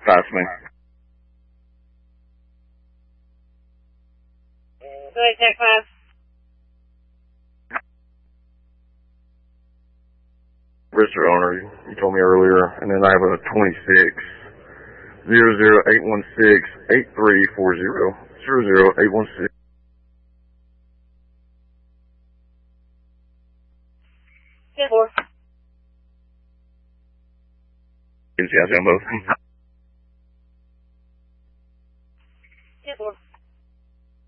Pass me. Go ahead, Tech 5. Registered owner, you told me earlier, and then I have a 26-00816-8340. 00816. Good 4. Can you see I see them both?